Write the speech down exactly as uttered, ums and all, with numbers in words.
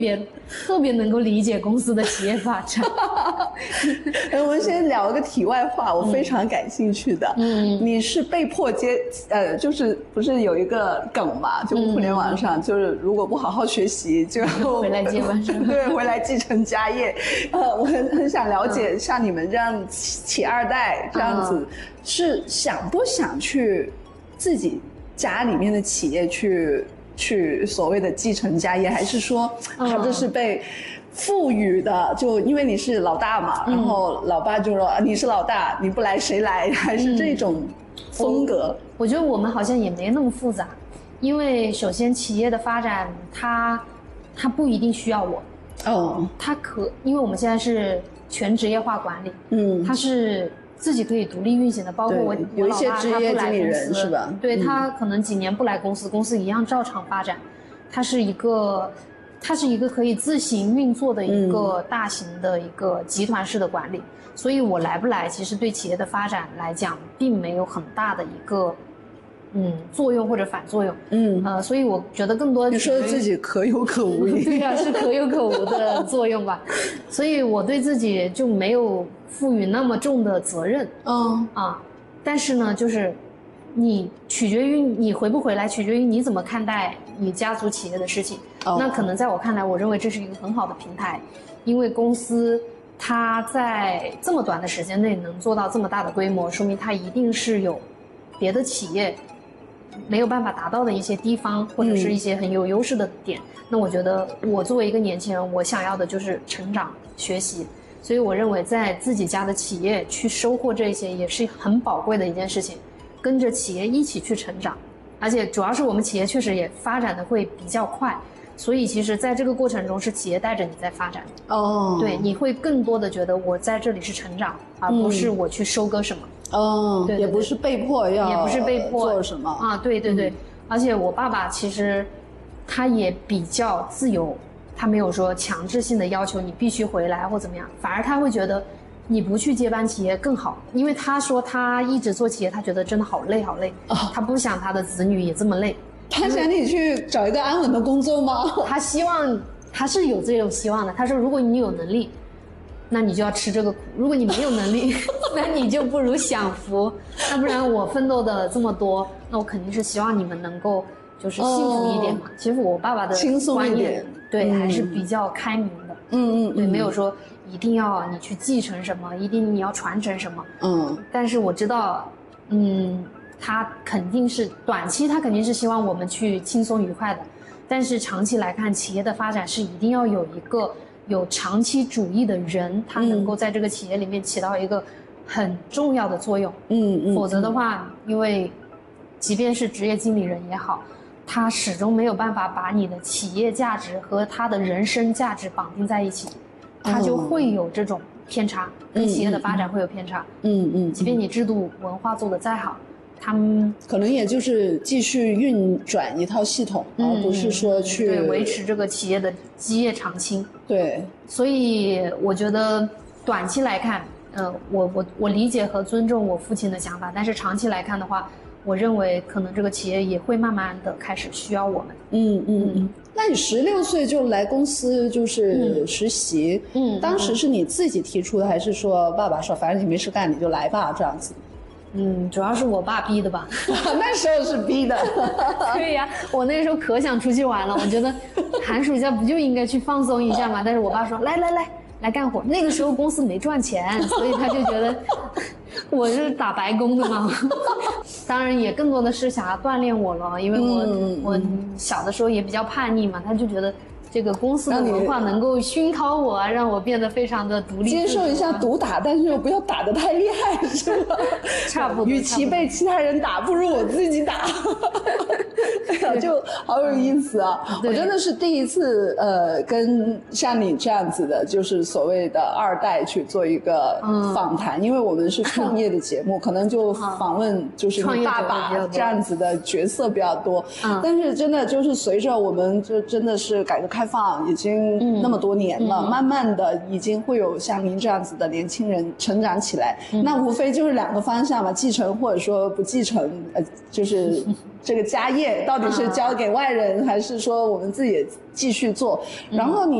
别特别能够理解公司的企业发展。 我们先聊个题外话，我非常感兴趣的。嗯，你是被迫接，呃，就是不是有一个梗嘛？就互联网上，嗯、就是如果不好好学习，就回来接班生， 对，回来继承家业。呃，我很很想了解，像你们这样企二代这样子，嗯、是想不想去自己家里面的企业去？去所谓的继承家业，还是说他这是被赋予的？就因为你是老大嘛，嗯、然后老爸就说你是老大，你不来谁来？还是这种风格？ 嗯、我, 我觉得我们好像也没那么复杂，因为首先企业的发展，它它不一定需要我哦，它可因为我们现在是全职业化管理，嗯，它是。自己可以独立运行的，包括我有一些职业经理人是吧？ 对，他可能几年不来公司，公司一样照常发展。它是一个，它是一个可以自行运作的一个大型的一个集团式的管理。所以我来不来，其实对企业的发展来讲，并没有很大的一个嗯作用或者反作用。嗯呃，所以我觉得更多你说自己可有可无。 对啊，是可有可无的作用吧。所以我对自己就没有赋予那么重的责任，嗯啊，但是呢，就是你取决于你回不回来，取决于你怎么看待你家族企业的事情。哦、那可能在我看来，我认为这是一个很好的平台，因为公司它在这么短的时间内能做到这么大的规模，说明它一定是有别的企业没有办法达到的一些地方，或者是一些很有优势的点。嗯、那我觉得我作为一个年轻人，我想要的就是成长、学习。所以我认为在自己家的企业去收获这些也是很宝贵的一件事情，跟着企业一起去成长，而且主要是我们企业确实也发展的会比较快，所以其实在这个过程中是企业带着你在发展。哦，对，你会更多的觉得我在这里是成长，而不是我去收割什么。 哦，对对对，也不是被迫要， 也不是被迫做什么啊，对对对，嗯、而且我爸爸其实他也比较自由。他没有说强制性的要求你必须回来或怎么样，反而他会觉得你不去接班企业更好，因为他说他一直做企业，他觉得真的好累好累，哦、他不想他的子女也这么累。 他想你去找一个安稳的工作吗？ 他希望，他是有这种希望的。他说，如果你有能力，那你就要吃这个苦；如果你没有能力，那你就不如享福。那不然我奋斗的这么多，那我肯定是希望你们能够。就是幸福一点嘛，哦、其实我爸爸的观念对、嗯、还是比较开明的，嗯嗯，对，没有说一定要你去继承什么，一定你要传承什么，嗯，但是我知道，嗯，他肯定是短期他肯定是希望我们去轻松愉快的，但是长期来看，企业的发展是一定要有一个有长期主义的人，他能够在这个企业里面起到一个很重要的作用，嗯嗯，否则的话，因为即便是职业经理人也好。他始终没有办法把你的企业价值和他的人生价值绑定在一起，他就会有这种偏差，跟企业的发展会有偏差。嗯嗯，即便你制度文化做得再好，他们可能也就是继续运转一套系统，而、嗯、不是说去对维持这个企业的基业长青。 对， 所以我觉得短期来看，呃，我我我理解和尊重我父亲的想法，但是长期来看的话。我认为可能这个企业也会慢慢的开始需要我们。 嗯嗯嗯。那你十六岁就来公司就是实习，嗯，当时是你自己提出的，还是说爸爸说反正你没事干你就来吧这样子？ 嗯，主要是我爸逼的吧。 那时候是逼的。 对呀，我那个时候可想出去玩了，我觉得寒暑假不就应该去放松一下嘛？但是我爸说来来来来干活。那个时候公司没赚钱，所以他就觉得。我是打白工的嘛，当然也更多的是想要锻炼我了，因为我、嗯、我小的时候也比较叛逆嘛，他就觉得这个公司的文化能够熏陶我啊，让我变得非常的独立， 接受一下毒打，但是又不要打得太厉害，是吧？ 差不多。 与其被其他人打，不如我自己打。就好有意思啊！我真的是第一次呃，跟像你这样子的，就是所谓的二代去做一个访谈，嗯、因为我们是创业的节目，可能就访问就是你爸爸这样子的角色比较多。嗯、但是真的就是随着我们就真的是改革开放已经那么多年了，嗯、慢慢的已经会有像您这样子的年轻人成长起来。嗯、那无非就是两个方向嘛，继承或者说不继承，呃，就是这个家业。 业到底是交给外人，还是说我们自己继续做？然后你